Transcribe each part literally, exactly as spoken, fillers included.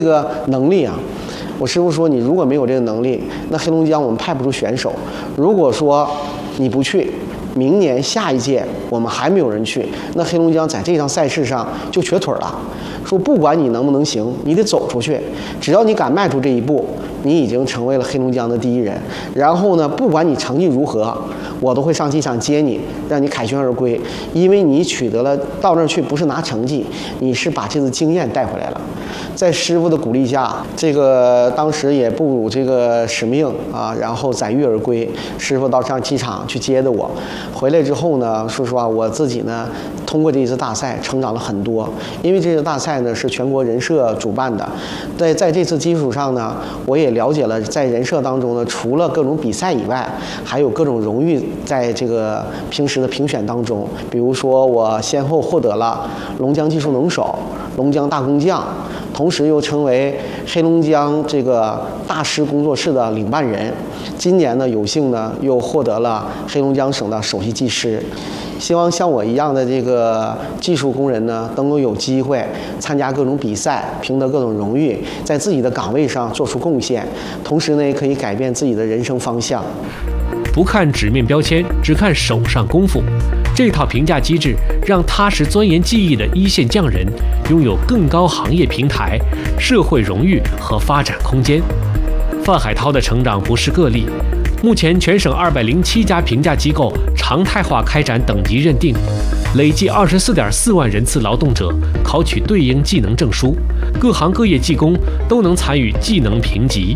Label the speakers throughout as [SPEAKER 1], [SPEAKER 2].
[SPEAKER 1] 这个能力啊，我师傅说，你如果没有这个能力，那黑龙江我们派不出选手。如果说你不去，明年下一届我们还没有人去，那黑龙江在这项赛事上就瘸腿了。说不管你能不能行，你得走出去，只要你敢迈出这一步，你已经成为了黑龙江的第一人。然后呢，不管你成绩如何，我都会上机场接你，让你凯旋而归。因为你取得了到那儿去，不是拿成绩，你是把这次经验带回来了。在师傅的鼓励下，这个当时也不辱这个使命啊，然后载誉而归。师傅到上机场去接的我，回来之后呢，说实话，我自己呢，通过这一次大赛成长了很多。因为这次大赛呢是全国人社主办的，在在这次基础上呢，我也了解了在人社当中呢，除了各种比赛以外，还有各种荣誉在这个平时的评选当中。比如说，我先后获得了龙江技术能手、龙江大工匠。同时又成为黑龙江这个大师工作室的领办人，今年呢有幸呢又获得了黑龙江省的首席技师。希望像我一样的这个技术工人呢，能够有机会参加各种比赛，赢得各种荣誉，在自己的岗位上做出贡献，同时呢也可以改变自己的人生方向。
[SPEAKER 2] 不看纸面标签，只看手上功夫。这套评价机制让踏实钻研技艺的一线匠人拥有更高行业平台、社会荣誉和发展空间。范海涛的成长不是个例，目前全省二百零七家评价机构常态化开展等级认定，累计二十四点四万人次劳动者考取对应技能证书，各行各业技工都能参与技能评级。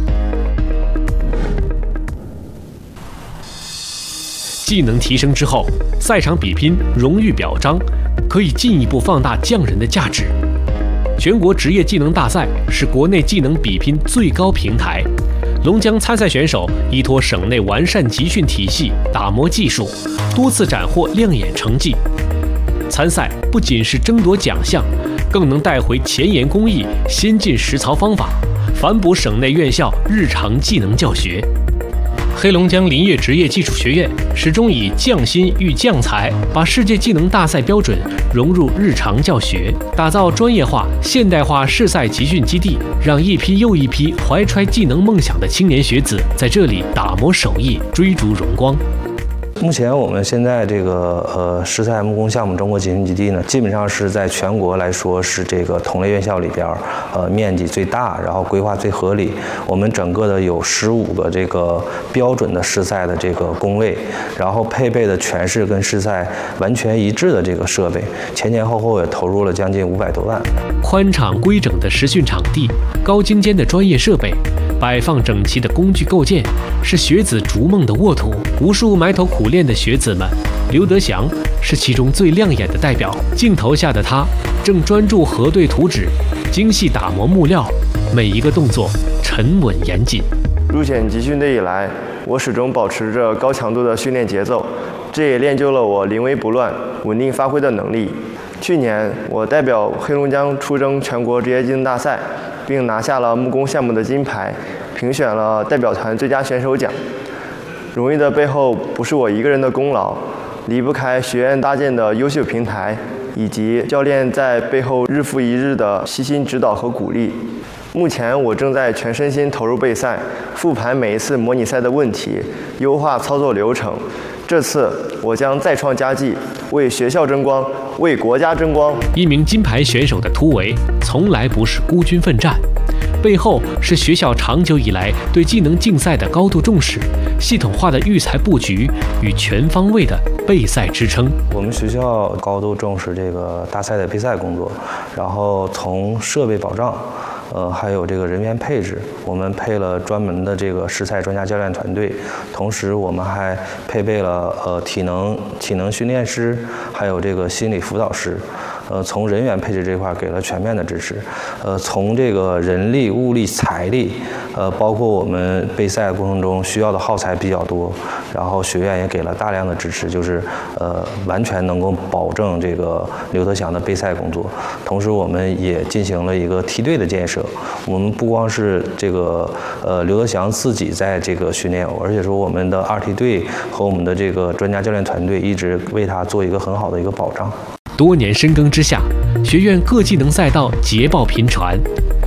[SPEAKER 2] 技能提升之后，赛场比拼、荣誉表彰可以进一步放大匠人的价值。全国职业技能大赛是国内技能比拼最高平台，龙江参赛选手依托省内完善集训体系，打磨技术，多次斩获亮眼成绩。参赛不仅是争夺奖项，更能带回前沿工艺、先进实操方法，反哺省内院校日常技能教学。黑龙江林业职业技术学院始终以匠心育匠才，把世界技能大赛标准融入日常教学，打造专业化、现代化试赛集训基地，让一批又一批怀揣技能梦想的青年学子在这里打磨手艺，追逐荣光。
[SPEAKER 3] 目前我们现在这个呃实赛木工项目中国集训基地呢，基本上是在全国来说是这个同类院校里边呃面积最大，然后规划最合理。我们整个的有十五个这个标准的试赛的这个工位，然后配备的全是跟试赛完全一致的这个设备，前前后后也投入了将近五百多万。
[SPEAKER 2] 宽敞规整的实训场地，高精尖的专业设备，摆放整齐的工具构件，是学子逐梦的沃土。无数埋头苦练的学子们，刘德祥是其中最亮眼的代表。镜头下的他正专注核对图纸，精细打磨木料，每一个动作沉稳严谨。
[SPEAKER 4] 入选集训队以来，我始终保持着高强度的训练节奏，这也练就了我临危不乱、稳定发挥的能力。去年，我代表黑龙江出征全国职业技能大赛，并拿下了木工项目的金牌，评选了代表团最佳选手奖。荣誉的背后不是我一个人的功劳，离不开学院搭建的优秀平台，以及教练在背后日复一日的悉心指导和鼓励。目前我正在全身心投入备赛，复盘每一次模拟赛的问题，优化操作流程。这次我将再创佳绩，为学校争光，为国家争光。
[SPEAKER 2] 一名金牌选手的突围从来不是孤军奋战，背后是学校长久以来对技能竞赛的高度重视，系统化的育才布局与全方位的备赛支撑。
[SPEAKER 3] 我们学校高度重视这个大赛的备赛工作，然后从设备保障。呃，还有这个人员配置，我们配了专门的这个试赛专家教练团队，同时我们还配备了呃体能体能训练师，还有这个心理辅导师。呃，从人员配置这块给了全面的支持。呃，从这个人力、物力、财力，呃，包括我们备赛过程中需要的耗材比较多，然后学院也给了大量的支持，就是呃完全能够保证这个刘德祥的备赛工作。同时，我们也进行了一个梯队的建设。我们不光是这个呃刘德祥自己在这个训练，而且说我们的二梯队和我们的这个专家教练团队一直为他做一个很好的一个保障。
[SPEAKER 2] 多年深耕之下，学院各技能赛道捷报频传，